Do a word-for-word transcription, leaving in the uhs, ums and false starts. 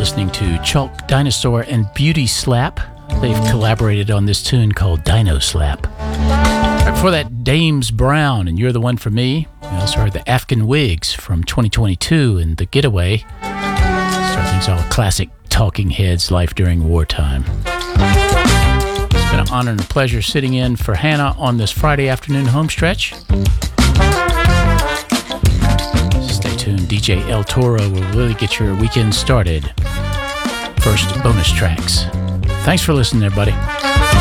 listening to Chalk Dinosaur and Beauty Slap. They've collaborated on this tune called Dino Slap. Right before that, Dames Brown and You're the One for Me. We also heard the Afghan Wigs from twenty twenty-two and The Getaway. Start things off with classic Talking Heads, Life During Wartime. It's been an honor and a pleasure sitting in for Hannah on this Friday afternoon homestretch. Stay tuned. D J El Toro will really get your weekend started. First, bonus tracks. Thanks for listening, everybody.